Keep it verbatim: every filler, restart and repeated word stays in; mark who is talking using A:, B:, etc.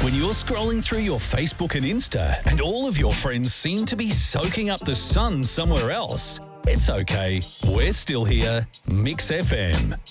A: When you're scrolling through your Facebook and Insta and all of your friends seem to be soaking up the sun somewhere else, it's okay. We're still here. Mix F M.